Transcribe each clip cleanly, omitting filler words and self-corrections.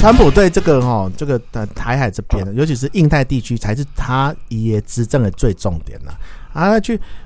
川普对这个台海这边，尤其是印太地区，才是他也执政的最重点啦。啊，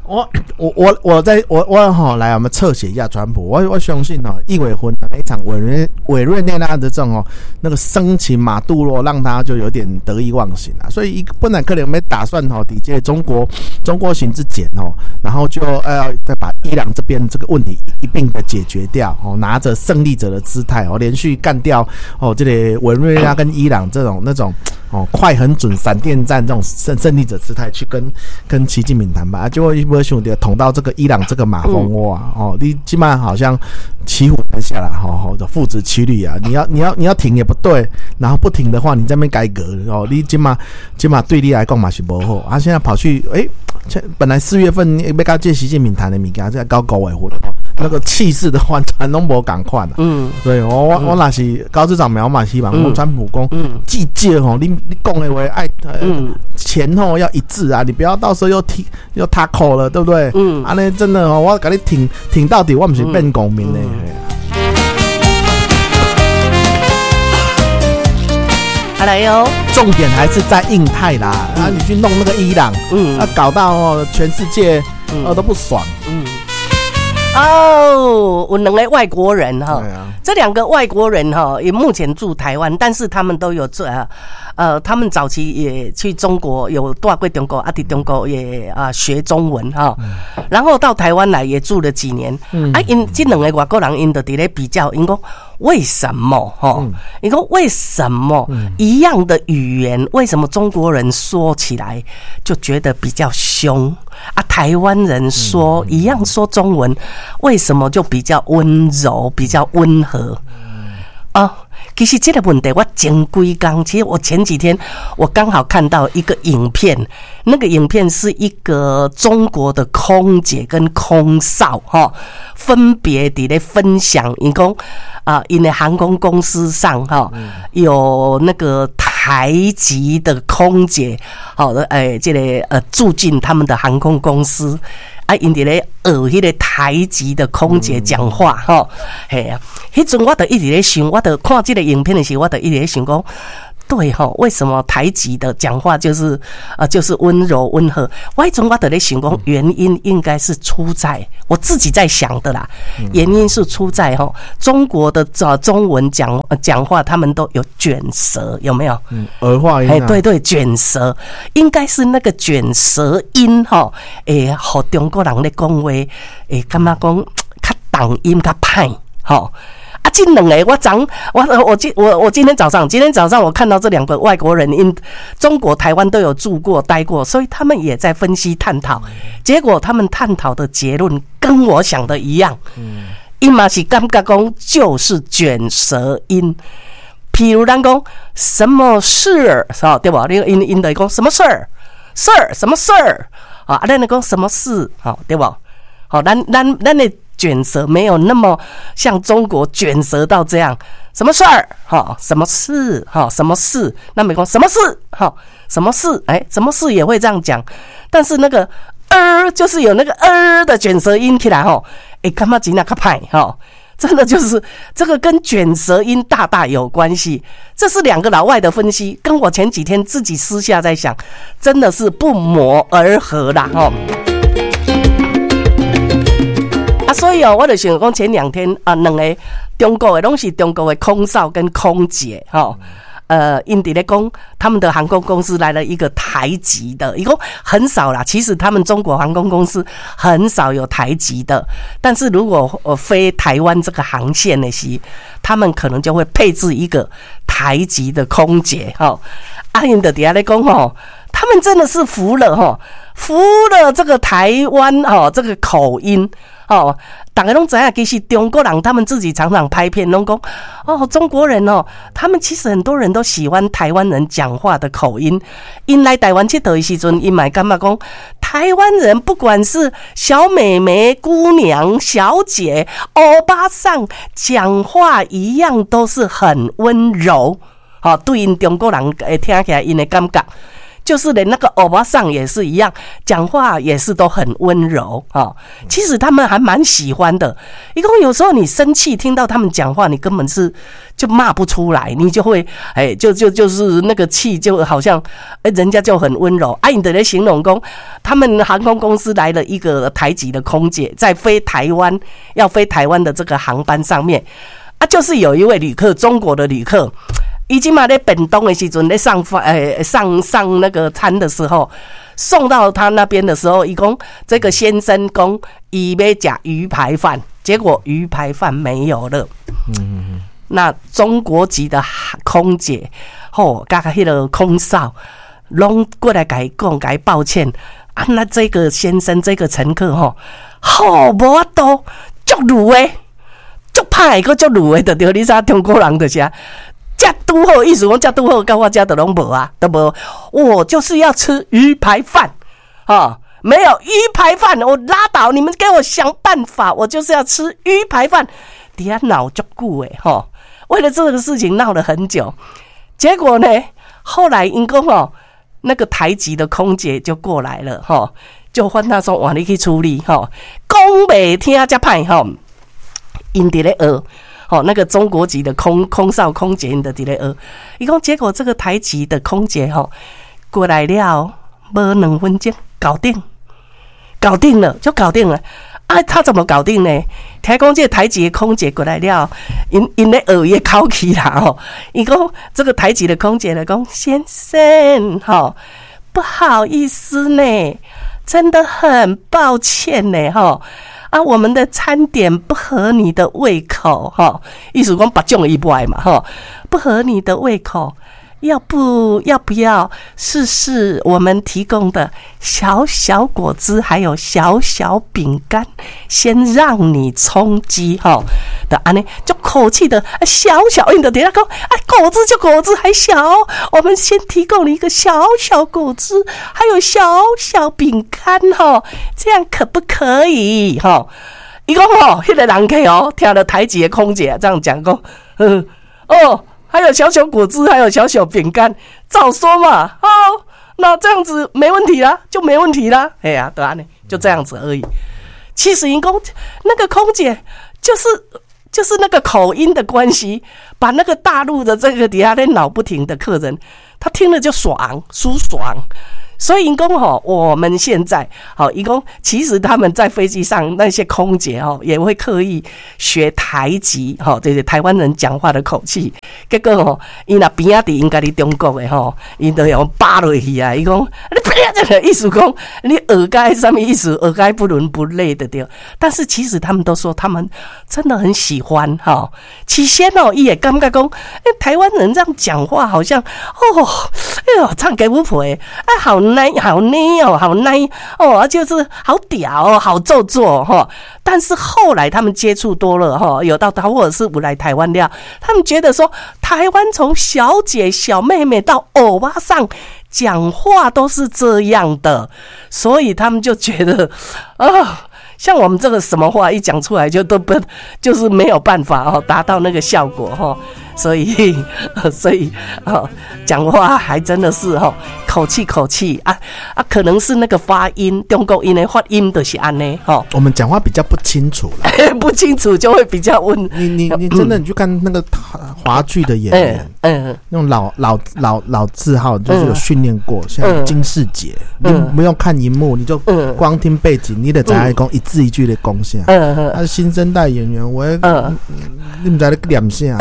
来，我们侧写一下川普。我相信议会婚那一场委瑞内拉的这种那个生擒马杜罗，让他就有点得意忘形了。所以本来可能没打算抵这中国行之检然后就再把伊朗这边这个问题一并的解决掉拿着胜利者的姿态连续干掉这个委瑞内拉跟伊朗那种快很准闪电战这种胜利者姿态去跟习近平谈判，结果一波兄弟捅到这个伊朗这个马蜂窝啊你基本上好像骑虎难下来父子骑驴啊，你要停也不对，然后不停的话你在那边改革你基本上对你来讲嘛是不好啊，现在跑去本来4月份要跟这习近平谈的物件，在搞高委会那个气势的完全都没赶快所以我那是高市长苗嘛希望川普讲季节你讲的话爱前后要一致啊，你不要到时候又塔口了，对不对？那真的我跟你挺到底，我不是变公民的。 来哟， 重点还是在印太啦，你去弄那个伊朗，搞到全世界都不爽。 有两个外国人这两个外国人也目前住台湾，但是他们都有他们早期也去中国，有住过中国，在中国也学中文然后到台湾来也住了几年。因这两个外国人因就在那比较，因说为什么你说为什么一样的语言，为什么中国人说起来就觉得比较凶台湾人说一样说中文，为什么就比较温柔，比较温和其实这个问题我前几天，其实我前几天我刚好看到一个影片，那个影片是一个中国的空姐跟空少分别在分享，因为航空公司上有那个台籍的空姐这个住进他们的航空公司因在咧迄个台籍的空姐讲话迄阵我就一直在想，我就看这个影片的时候，我就一直在想讲，对为什么台籍的讲话就是温柔温和？我迄阵我就在想讲，原因应该是出在我自己在想的啦。原因是出在中国的中文讲话，他们都有卷舌，有没有？ 儿化音对，卷舌应该是那个卷舌音给中国人咧讲话感觉讲较重音较歹这两个我今天早上我看到这两个外国人，因中国台湾都有住过待过，所以他们也在分析探讨，结果他们探讨的结论跟我想的一样，他们是感觉讲就是卷舌音，譬如咱讲什么事对吧？因的讲什么事儿什么事儿咱讲什么事对吧？咱的卷舌没有那么像中国卷舌到这样，什么事儿什么事什么事，那美国什么事什么事什么事也会这样讲，但是那个就是有那个的卷舌音起来干嘛真的较歹真的就是这个跟卷舌音大大有关系。这是两个老外的分析，跟我前几天自己私下在想，真的是不谋而合啦所以我就想讲前两天两个中国的都是中国的空少跟空姐因在讲他们的航空公司来了一个台籍的，一共很少啦，其实他们中国航空公司很少有台籍的，但是如果飞台湾这个航线的时，他们可能就会配置一个台籍的空姐因在底下在讲他们真的是服了这个台湾这个口音大家都知道，其实中国人他们自己常常拍片都说中国人他们其实很多人都喜欢台湾人讲话的口音。因来台湾佚佗的时阵，因嘛感觉讲台湾人不管是小妹妹、姑娘、小姐、欧巴桑，讲话一样都是很温柔对因中国人听起来因的感觉。 就是连那个欧巴桑也是一样，讲话也是都很温柔哈。其实他们还蛮喜欢的。一共有时候你生气听到他们讲话，你根本是就骂不出来，你就会就是那个气就好像人家就很温柔。你的在形容说，他们航空公司来了一个台籍的空姐，在要飞台湾的这个航班上面就是有一位旅客，中国的旅客。已经嘛在本东的时阵在上那个餐的时候，送到他那边的时候，一共这个先生讲伊要吃鱼排饭，结果鱼排饭没有了。那中国籍的空姐加那个空少拢过来跟他抱歉那这个先生这个乘客无法度足鲁的足歹个足鲁的，就对你知中国人就是这都好，意思讲这都好，跟我家的拢无都无。我就是要吃鱼排饭没有鱼排饭，我拉倒，你们给我想办法，我就是要吃鱼排饭。底下闹足久诶为了这个事情闹了很久。结果呢，后来因讲那个台籍的空姐就过来了就换他说哇，你去处理讲袂听才歹因伫咧学那个中国籍的空少空姐的伫咧学，伊讲结果这个台籍的空姐过来了，无2分钟搞定了，就搞定了。他怎么搞定呢？听讲这个台籍的空姐过来了，因咧学伊口气啦伊讲这个台籍的空姐来讲，先生不好意思呢，真的很抱歉呢我们的餐点不合你的胃口意思讲别种伊不爱嘛不合你的胃口，要不要试试我们提供的小小果汁还有小小饼干，先让你充饥的安尼就口气的小小因的底下讲果汁就果汁还小，我们先提供了一个小小果汁还有小小饼干这样可不可以伊讲迄个人客听了台籍的空姐这样讲讲还有小小果汁还有小小饼干，早说嘛那这样子没问题啦，就没问题啦。哎呀对啊，就这样子而已。其实因讲那个空姐就是那个口音的关系，把那个大陆的这个底下在闹不停的客人，他听了就爽舒爽。所以因讲我们现在因讲其实他们在飞机上那些空姐也会刻意学台籍这些台湾人讲话的口气，结果因那边仔应该是中国的因都用扒落去伊讲你不要这个意思讲你耳该什么意思，耳该不伦不类的对。但是其实他们都说他们真的很喜欢起先伊也感觉讲台湾人这样讲话好像唱给不婆好好捏好奶就是好屌好做作但是后来他们接触多了有到或者是有来台湾了，他们觉得说台湾从小姐小妹妹到欧巴桑讲话都是这样的，所以他们就觉得像我们这个什么话一讲出来就是没有办法达到那个效果所以讲话还真的是口气可能是那个发音，中国音的发音就是这样我们讲话比较不清楚啦不清楚就会比较问你真的你去看那个华剧的演员那种老字号就是有训练过像金世杰你不用看荧幕，你就光听背景你得知道讲一字一句的讲啥他是新生代演员你不知道在念啥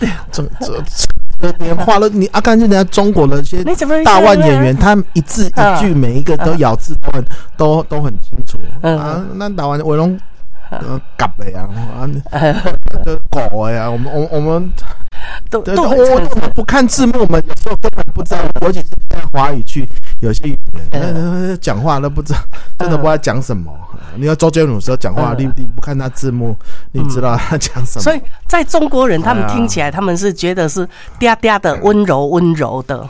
连话都你看人家中国的一些大腕演员，他一字一句每一个都咬字都很清楚那台湾我拢夹的就狗的呀，我们都不看字幕，我们有时候根本不知道，尤其是现在华语区有些语言讲话都不知道，真的不知道讲什么。你要周杰伦有时候讲话，你不看他字幕，你知道他讲什么。 所以在中国人他们听起来，他们是觉得是嗲嗲的温柔的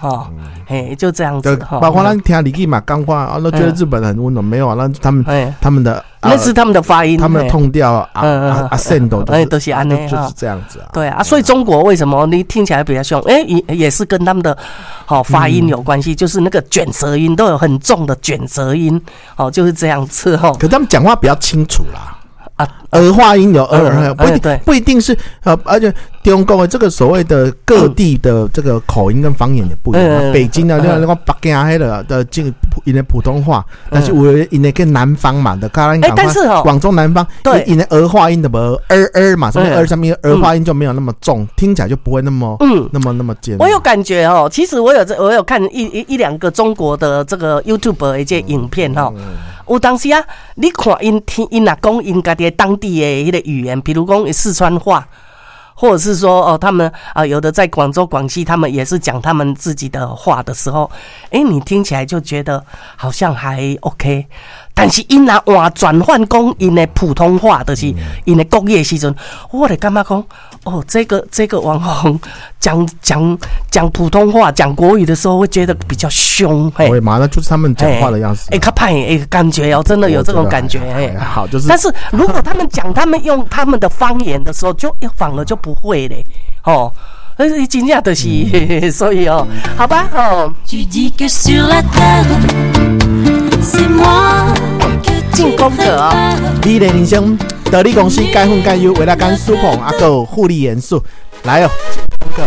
就这样子。 包括咱听李记嘛讲话都觉得日本很温柔，没有他们的那是他们的发音， 他们的痛调accent 都是安尼， 就是这样子啊。 对啊，所以中国为什么你听起来比较凶？也是跟他们的发音有关系，就是那个卷舌音都有很重的卷舌音，就是这样子哦。 可他们讲话比较清楚啦。儿化音有不一定是而且中国的这个所谓的各地的这个口音跟方言也不一样。北京的那个北京黑的这个因为普通话，但是我因为跟南方嘛的， 但是广州南方对因为儿化音的嘛，什么儿上面儿化音就没有那么重，听起来就不会那么尖。 我有感觉其实我有看一两个中国的这个 YouTube 的一些影片有当时啊，你看因若讲因家己当地的迄个语言，比如讲四川话，或者是说他们有的在广州、广西，他们也是讲他们自己的话的时候，你听起来就觉得好像还 OK。但是因若换转换讲因的普通话，就是因的国语的时阵，我就感觉讲这个网红讲普通话、讲国语的时候，会觉得比较凶。 对嘛，那就是他们讲话的样子。 较派感觉真的有这种感觉。 好，就是。 但是如果他们用他们的方言的时候，就反而就不会嘞。真正就是，所以好吧进攻者你的人生得力公司该混该优，为了干苏捧还有护理元素，来进攻者，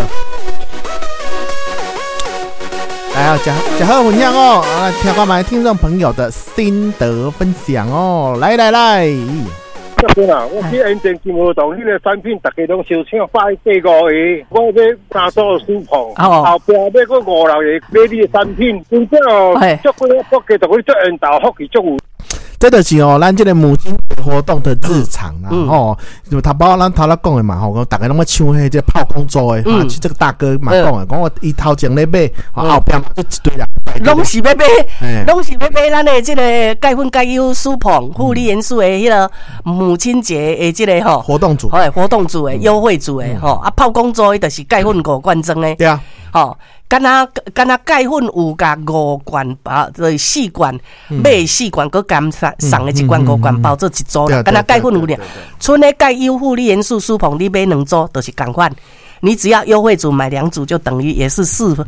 来吃好分享来听我们听众朋友的心得分享来。 这边我去延定金华堂，那个产品大家拢收抢145个，我要3组苏捧，后边要个5、6个买你的产品，真正足几个福气，就会足缘投福气足有。 这就是咱这个母亲节活动的日常就他包咱头仔讲的嘛大家拢要抢迄这炮工做的这个大哥嘛讲的，讲我伊头前咧买后边嘛就一堆人拢是要买咱的这个钙粉钙优舒捧护理元素的迄个母亲节的这个活动组的优惠组的炮工做的就是钙粉5罐装的， 对啊敢若钙粉有加5罐包，就是4罐买4罐，佮减送的1罐5罐包做一组啦。敢若钙粉有俩，剩的钙优护理元素舒捧你买2组就是同款。你只要优惠组买2组，就等于也是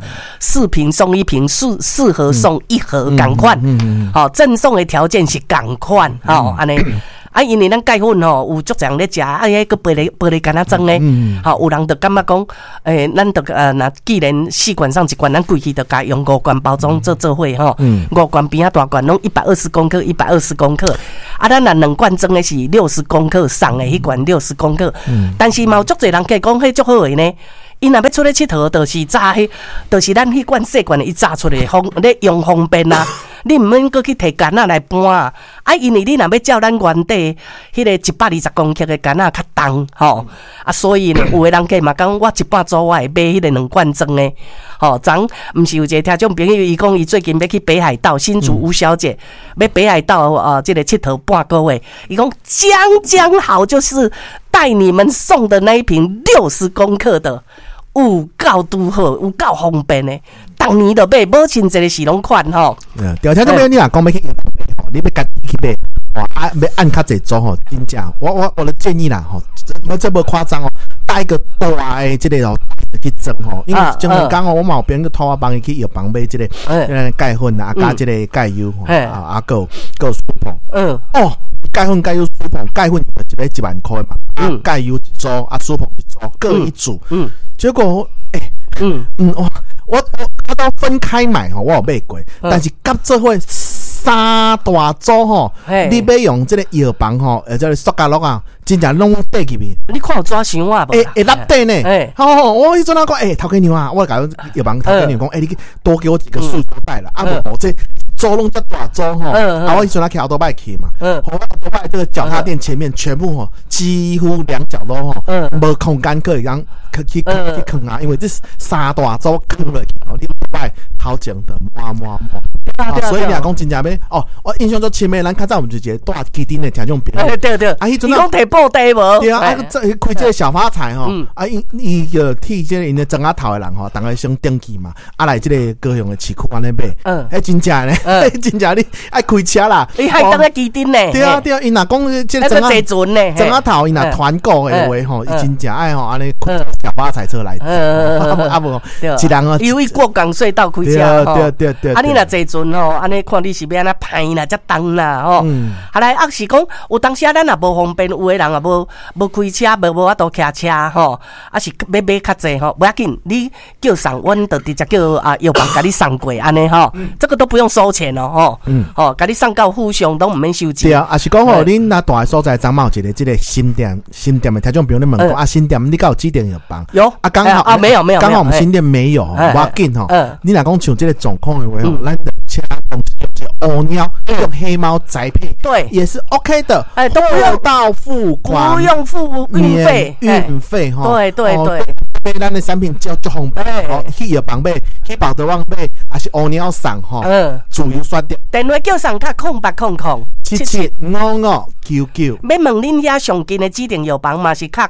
4瓶送1瓶，4盒送1盒，同款。赠送的条件是同款，安尼。因为咱钙粉有足常咧食，迄个玻璃干仔装咧，有人就感觉讲，咱就那既然4罐上1罐，咱规气就加用5罐包装做伙5罐边大罐拢120公克，120公克，咱若2罐装的是60公克，送的迄罐60公克，但是嘛有足侪人计讲迄足好的呢。伊若要出来佚佗，就是炸迄，就是咱迄罐细罐的，伊炸出来咧用方便啊。你毋免搁去摕干仔来搬因为你若要照咱原底迄个120公克的干仔较重所以呢，有的人计嘛讲，我1半组我会买迄个2罐装的昨毋是有一个听众朋友，伊讲伊最近要去北海道，新竹吴小姐要北海道这个佚佗半个月，伊讲将好就是带你们送的那一瓶60公克的。有够拄好，有够方便的，当年就买，无亲一个是拢款条条都没有你讲要去你要家己去买要按较侪组真正，我的建议啦这无夸张带一个大的这个去装因为前两天我嘛有别人托我帮伊去药房买这个钙粉加这个钙优够舒捧钙粉钙优舒捧，钙粉就1万块嘛钙优1组舒捧1组各1组结果我都分开买我有买过但是甲做伙3大组你要用这个药房这个塑胶袋真正拢带去面。 你看有抓伤我无？ 会落地呢。我迄阵啊讲，头家娘啊，我甲药房头家娘讲，你多给我几个塑胶袋啦，无这组拢遮大组我迄阵去奥多拜去嘛，奥多拜这个脚踏垫前面全部几乎2角都无空间可以去坑因为这3大组坑落去，你拜好整的，所以你讲真正要哦，我印象中前面咱较早我们就一个大基丁的听众朋友， 对，啊， 迄阵讲摕布袋无？ 对啊，这开这个小发财吼，啊，伊个替这个因的庄仔头的人吼，大概先登记嘛，啊来这个高雄的市区安尼买，真正咧，真正你爱开车啦， 你还当个基丁呢？ 对啊，因若讲这庄仔头，因若团购的话吼，伊真正爱吼安尼小发财车来，啊无，一人哦， 因为过港隧道开车，对， 啊你若坐船吼，安尼看你是要安那歹啦，才重啦吼。后来啊是讲，有当时啊咱也无方便，有的人也无开车，无法度骑车吼，啊是要买较济吼，不要紧，你叫送，阮就直接叫药房甲你送过安尼吼，这个都不用收钱哦吼，甲你送到府上都毋免收钱。 对啊，啊是讲吼，恁若大个所在，张茂一个这个新店的听众朋友你问讲啊，新店你敢有指定药房？ 有啊，刚好啊没有， 刚好我们新店没有，不要紧吼。你若讲像这个状况的话，咱的其他东西用这个乌鸟，用黑猫宅配， 对， 也是 OK 的， 都不用到付款， 不用付运费， 运费哈。 对， 买咱的产品叫足方便，去药房买，去宝德旺买，还是乌鸟送吼，自由选择。 电话叫上卡 0800775599。 要问恁遐上近的指定药房嘛是卡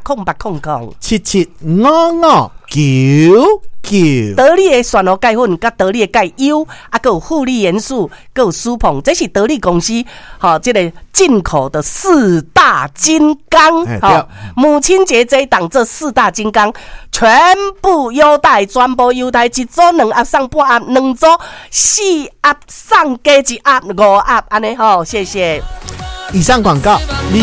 0800775599。 得力的旋螺钙粉、甲得力的钙优，啊，还有负利元素，还有舒鹏，这是得力公司这个进口的4大金刚。母亲节这一档，这4大金刚全部优待，全部优待，一组2盒送半盒，2组4盒送加1盒5盒，安尼吼，谢谢。 以上广告。